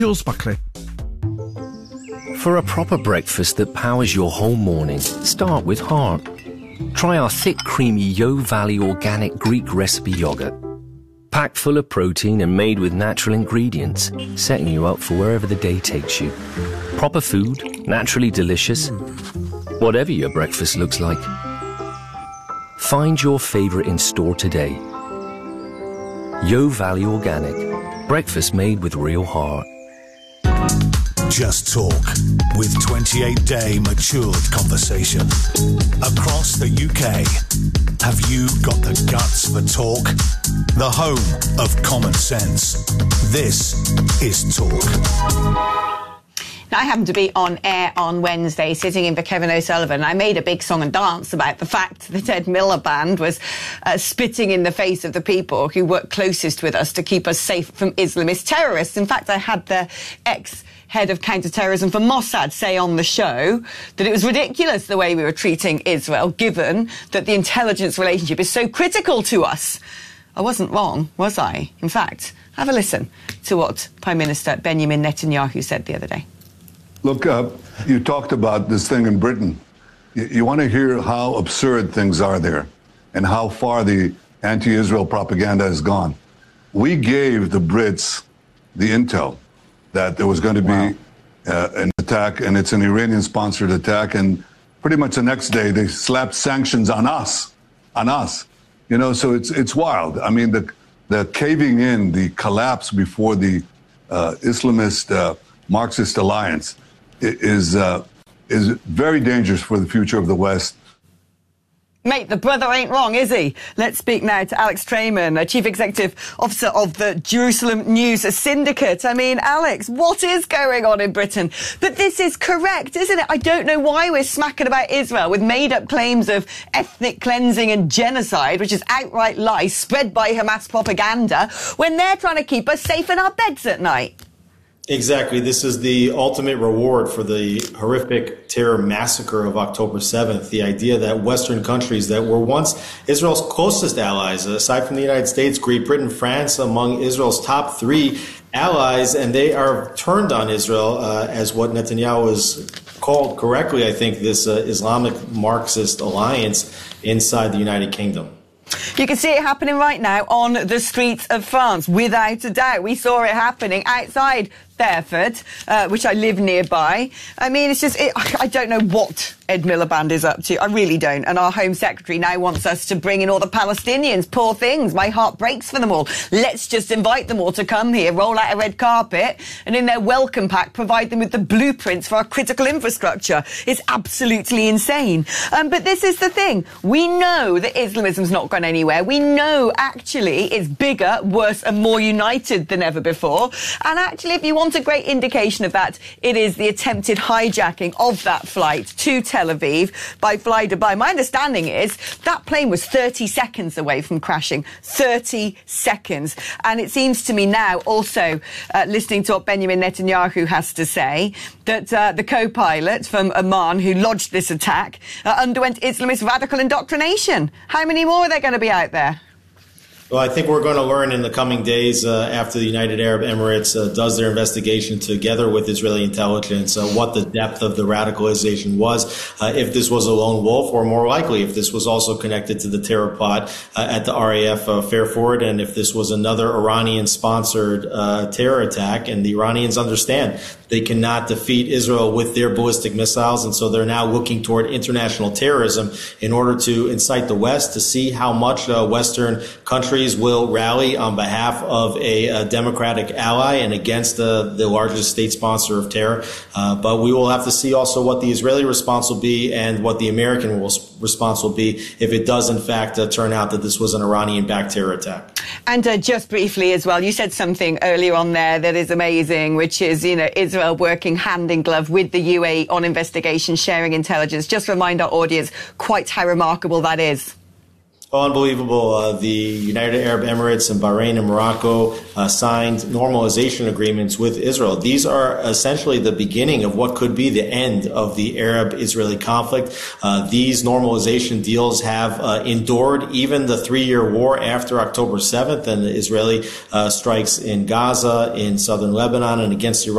Jules Buckley. For a proper breakfast that powers your whole morning, start with heart. Try our thick, creamy Yo Valley organic Greek recipe yogurt. Packed full of protein and made with natural ingredients, setting you up for wherever the day takes you. Proper food, naturally delicious, whatever your breakfast looks like. Find your favourite in store today. Yo Valley Organic. Breakfast made with real heart. Just Talk, with 28-day matured conversation. Across the UK, have you got the guts for talk? The home of common sense. This is Talk. Now, I happened to be on air on Wednesday, sitting in for Kevin O'Sullivan. I made a big song and dance about the fact that Ed Miliband was spitting in the face of the people who work closest with us to keep us safe from Islamist terrorists. In fact, I had the ex-head of counter-terrorism for Mossad say on the show that it was ridiculous the way we were treating Israel, given that the intelligence relationship is so critical to us. I wasn't wrong, was I? In fact, have a listen to what Prime Minister Benjamin Netanyahu said the other day. Look, you talked about this thing in Britain. You want to hear how absurd things are there and how far the anti-Israel propaganda has gone. We gave the Brits the intel that there was going to be an attack, and it's an Iranian-sponsored attack, and pretty much the next day they slapped sanctions on us. You know, so it's wild. I mean, the caving in, the collapse before the Islamist Marxist alliance is very dangerous for the future of the West. Mate, the brother ain't wrong, is he? Let's speak now to Alex Trayman, Chief Executive Officer of the Jerusalem News Syndicate. I mean, Alex, what is going on in Britain? But this is correct, isn't it? I don't know why we're smacking about Israel with made-up claims of ethnic cleansing and genocide, which is outright lies spread by Hamas propaganda, when they're trying to keep us safe in our beds at night. Exactly. This is the ultimate reward for the horrific terror massacre of October 7th. The idea that Western countries that were once Israel's closest allies, aside from the United States, Great Britain, France, among Israel's top three allies, and they are turned on Israel as what Netanyahu has called correctly, I think, this Islamic Marxist alliance inside the United Kingdom. You can see it happening right now on the streets of France, without a doubt. We saw it happening outside Fairford, which I live nearby. I mean, it's just, I don't know what Ed Miliband is up to. I really don't. And our Home Secretary now wants us to bring in all the Palestinians. Poor things. My heart breaks for them all. Let's just invite them all to come here, roll out a red carpet, and in their welcome pack, provide them with the blueprints for our critical infrastructure. It's absolutely insane. But this is the thing. We know that Islamism's not gone anywhere. We know, actually, it's bigger, worse, and more united than ever before. And actually, if you want a great indication of that, it is the attempted hijacking of that flight to Tel Aviv by Fly Dubai. My understanding is that plane was 30 seconds away from crashing. 30 seconds. And it seems to me now, also listening to what Benjamin Netanyahu has to say, that the co-pilot from Amman who lodged this attack underwent Islamist radical indoctrination. How many more are there going to be out there? Well, I think we're going to learn in the coming days after the United Arab Emirates does their investigation together with Israeli intelligence what the depth of the radicalization was, if this was a lone wolf, or more likely if this was also connected to the terror plot at the RAF Fairford, and if this was another Iranian-sponsored terror attack. And the Iranians understand they cannot defeat Israel with their ballistic missiles, and so they're now looking toward international terrorism in order to incite the West to see how much Western countries will rally on behalf of a democratic ally and against the largest state sponsor of terror. But we will have to see also what the Israeli response will be and what the American response will be if it does, in fact, turn out that this was an Iranian-backed terror attack. And just briefly as well, you said something earlier on there that is amazing, which is, you know, Israel working hand in glove with the UAE on investigations, sharing intelligence. Just remind our audience quite how remarkable that is. Oh, unbelievable. The United Arab Emirates and Bahrain and Morocco signed normalization agreements with Israel. These are essentially the beginning of what could be the end of the Arab-Israeli conflict. These normalization deals have endured even the 3-year war after October 7th and the Israeli strikes in Gaza, in southern Lebanon, and against Iran.